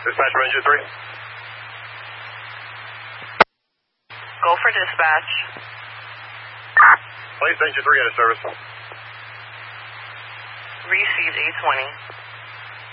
Dispatch Ranger 3. Go for dispatch. Place Ranger 3 out of service. Received 820.